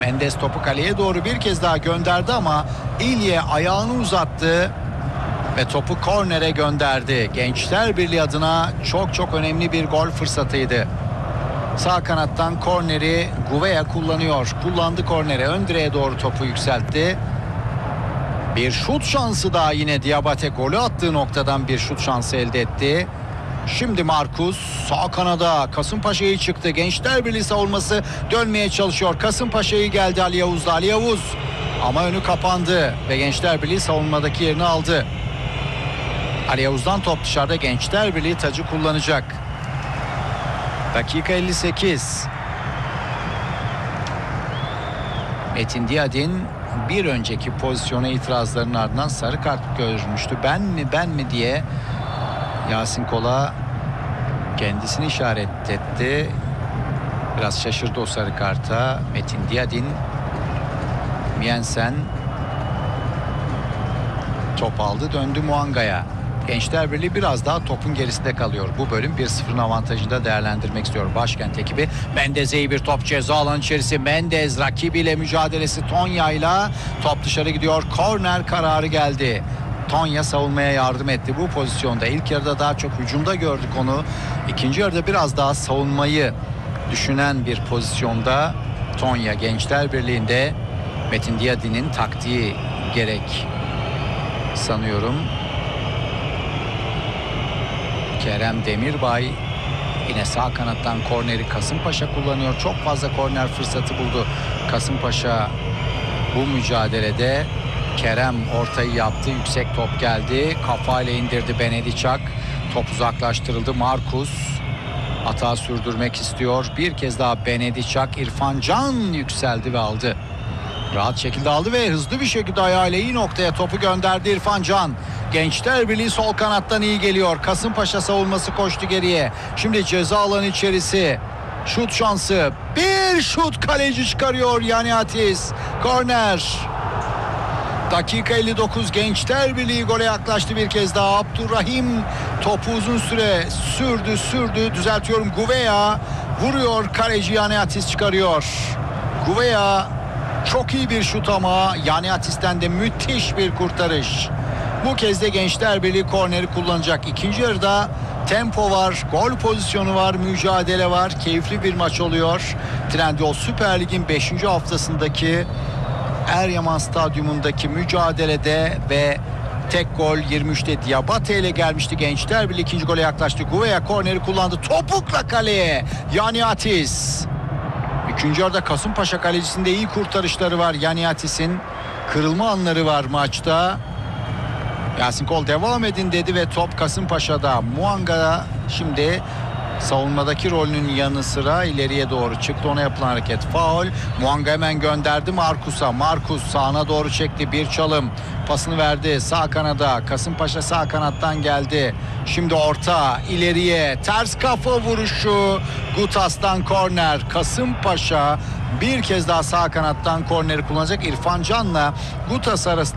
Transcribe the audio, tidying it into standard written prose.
Mendes topu kaleye doğru bir kez daha gönderdi ama İlye ayağını uzattı ve topu kornere gönderdi. Gençler Birliği adına çok önemli bir gol fırsatıydı. Sağ kanattan korneri Gouveia kullanıyor. Kullandı korneri. Ön direğe doğru topu yükseltti. Bir şut şansı daha, yine Diabate golü attığı noktadan bir şut şansı elde etti. Şimdi Marcus sağ kanada, Kasımpaşa'yı çıktı. Gençler Birliği savunması dönmeye çalışıyor. Kasımpaşa'yı geldi Ali Yavuz'da. Ali Yavuz ama önü kapandı ve Gençler Birliği savunmadaki yerini aldı. Ali Yavuz'dan top dışarıda, Gençler Birliği tacı kullanacak. Dakika 58. Metin Diyadin bir önceki pozisyona itirazlarının ardından sarı kart görmüştü. Ben mi diye Yasin Kol'a kendisini işaret etti. Biraz şaşırdı o sarı karta. Metin Diyadin, Miensen top aldı, döndü Muanga'ya. Gençler Birliği biraz daha topun gerisinde kalıyor. Bu bölüm 1-0'ın avantajını da değerlendirmek istiyor Başkent ekibi. Mendes'e iyi bir top, ceza alanı içerisi. Mendes rakibiyle mücadelesi, Tonya'yla top dışarı gidiyor. Korner kararı geldi. Tonya savunmaya yardım etti bu pozisyonda. İlk yarıda daha çok hücumda gördük onu. İkinci yarıda biraz daha savunmayı düşünen bir pozisyonda Tonya. Gençler Birliği'nde Metin Diyadin'in taktiği gerek sanıyorum. Kerem Demirbay yine sağ kanattan korneri Kasımpaşa kullanıyor. Çok fazla korner fırsatı buldu Kasımpaşa bu mücadelede. Kerem ortayı yaptı, yüksek top geldi, kafayla indirdi Benediçak. Top uzaklaştırıldı. Marcus atağı sürdürmek istiyor. Bir kez daha Benediçak, İrfan Can yükseldi ve aldı. Rahat şekilde aldı ve hızlı bir şekilde ayağıyla iyi noktaya topu gönderdi İrfan Can. Gençler Birliği sol kanattan iyi geliyor. Kasımpaşa savunması koştu geriye. Şimdi ceza alanı içerisi. Şut şansı. Bir şut, kaleci çıkarıyor Yaniatis. Korner. Dakika 59. Gençler Birliği gole yaklaştı bir kez daha. Abdurrahim topu uzun süre sürdü. Düzeltiyorum. Gouveia vuruyor. Kaleci Yaniatis çıkarıyor. Gouveia çok iyi bir şut ama Yaniatis'ten de müthiş bir kurtarış. Bu kez de Gençler Birliği korneri kullanacak. İkinci yarıda tempo var, gol pozisyonu var, mücadele var. Keyifli bir maç oluyor. Trendyol Süper Lig'in 5. haftasındaki Eryaman Stadyumundaki mücadelede ve tek gol 23'te Diabate ile gelmişti. Gençler Birliği ikinci gole yaklaştı. Gouveia korneri kullandı. Topukla kaleye Yaniatis. Üçüncü yarıda Kasımpaşa kalecisinde iyi kurtarışları var. Yaniatis'in kırılma anları var maçta. Yasin Kol devam edin dedi ve top Kasımpaşa'da. Muanga şimdi savunmadaki rolünün yanı sıra ileriye doğru çıktı. Ona yapılan hareket faul. Muanga hemen gönderdi Marcus'a. Marcus sağına doğru çekti. Bir çalım. Pasını verdi sağ kanada. Kasımpaşa sağ kanattan geldi. Şimdi orta ileriye. Ters kafa vuruşu. Gutas'tan korner. Kasımpaşa bir kez daha sağ kanattan korneri kullanacak. İrfan Can'la Gutas arasında